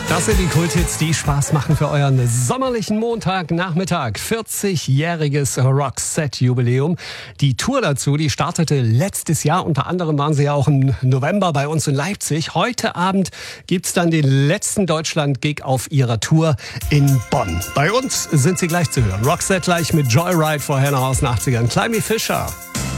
Das sind die Kulthits, die Spaß machen für euren sommerlichen Montagnachmittag. 40-jähriges Roxette-Jubiläum. Die Tour dazu, die startete letztes Jahr. Unter anderem waren sie ja auch im November bei uns in Leipzig. Heute Abend gibt's dann den letzten Deutschland-Gig auf ihrer Tour in Bonn. Bei uns sind sie gleich zu hören. Roxette gleich mit Joyride, vorher noch aus den 80ern. Climby Fisher.